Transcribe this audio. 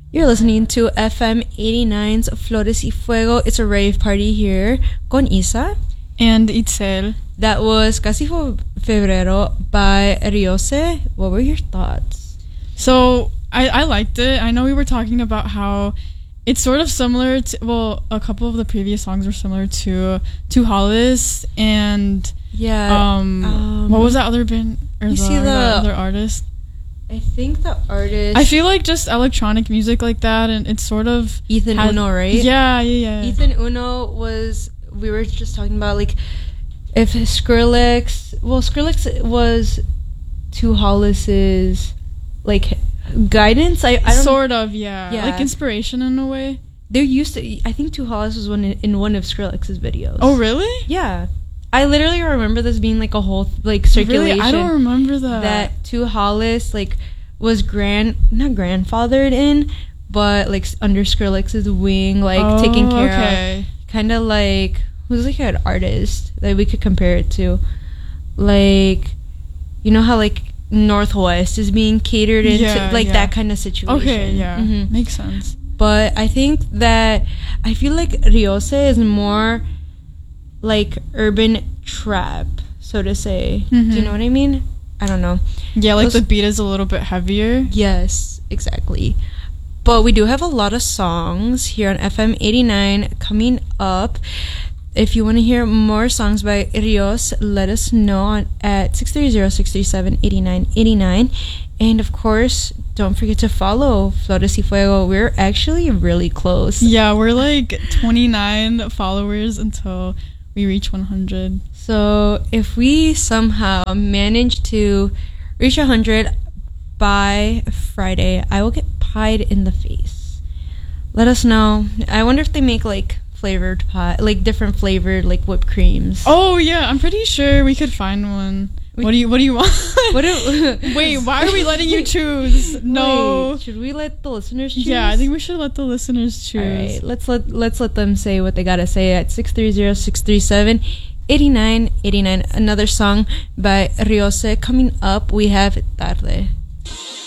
You're listening to FM 89's Flores y Fuego. It's a rave party here con Isa and Itzel. That was Casi Febrero by Riose. What were your thoughts? So I liked it. I know we were talking about how it's sort of similar to, well, a couple of the previous songs were similar to Hollis and what was that other band or the other artist? I think the artist... I feel like just electronic music like that, and it's sort of... Ethan Uno, right? Yeah. Ethan Uno was... We were just talking about, like, if Skrillex... Well, Skrillex was to Hollis's, like, guidance. I don't... Sort of, yeah. Like, inspiration in a way. They're used to... I think To Hollis was in one of Skrillex's videos. Oh, really? Yeah. I literally remember this being like a whole like circulation. Really? I don't remember that. That To Hollis like was not grandfathered in, but like under Skrillex's wing, like taking care of. Kind of like who's like an artist that we could compare it to, like you know how like Northwest is being catered into that kind of situation. Okay, yeah, makes sense. But I think that I feel like Riose is more like urban trap, so to say. Do you know what I mean? I don't know. Yeah, like the beat is a little bit heavier. Yes, exactly. But we do have a lot of songs here on FM 89 coming up. If you want to hear more songs by Rios, let us know at 630-637-8989. And of course, don't forget to follow Flores y Fuego. We're actually really close. Yeah, we're like 29 followers until we reach 100. So if we somehow manage to reach 100 by Friday, I will get pied in the face. Let us know. I wonder if they make like flavored pie, like different flavored like whipped creams. Oh yeah, I'm pretty sure we could find one. What do you want? Wait, why are we letting you choose? No. Wait, should we let the listeners choose? Yeah, I think we should let the listeners choose. All right, let's let them say what they gotta say at 630-637-8989. Another song by Riose coming up. We have Tarde.